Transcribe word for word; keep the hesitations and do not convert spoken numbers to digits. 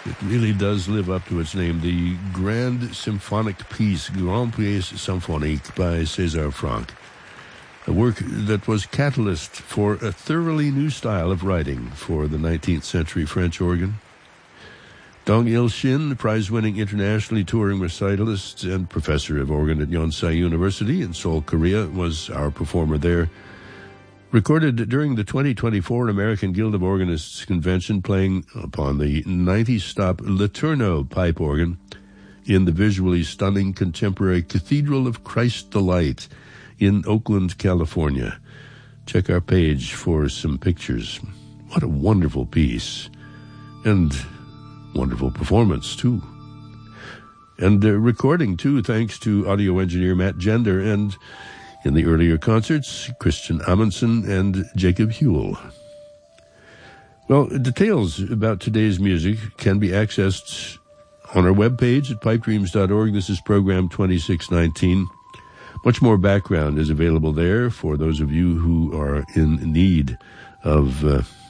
It really does live up to its name, the Grand Symphonic Piece, Grand Pièce Symphonique by César Franck, a work that was catalyst for a thoroughly new style of writing for the nineteenth century French organ. Dong Il-shin, prize-winning internationally touring recitalist and professor of organ at Yonsei University in Seoul, Korea, was our performer there. Recorded during the twenty twenty-four American Guild of Organists Convention, playing upon the ninety-stop Letourneau pipe organ in the visually stunning contemporary Cathedral of Christ the Light in Oakland, California. Check our page for some pictures. What a wonderful piece. And wonderful performance, too. And uh, recording, too, thanks to audio engineer Matt Gender, and in the earlier concerts, Christian Amundsen and Jacob Huell. Well, details about today's music can be accessed on our webpage at pipe dreams dot org. This is program twenty-six nineteen. Much more background is available there for those of you who are in need of uh,